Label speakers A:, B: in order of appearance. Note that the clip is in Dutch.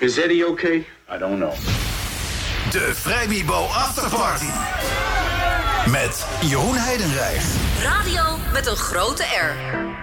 A: Is Eddie okay? I don't know.
B: De Vrijmibo Afterparty. Met Jeroen Heidenreich.
C: Radio met een grote R.